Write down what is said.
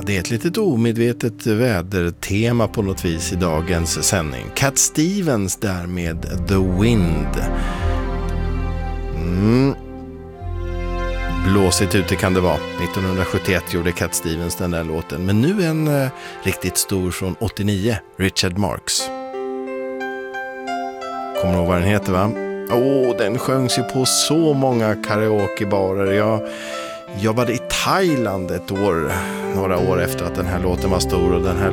det är ett litet omedvetet vädertema på något vis i dagens sändning. Cat Stevens där med The Wind. Blåsigt ute kan det vara. 1971 gjorde Cat Stevens den där låten. Men nu en riktigt stor från 89, Richard Marx. Kommer du ihåg vad den heter, va? Den sjöngs ju på så många karaokebarer. Jag var i Thailand några år efter att den här låten var stor, och den här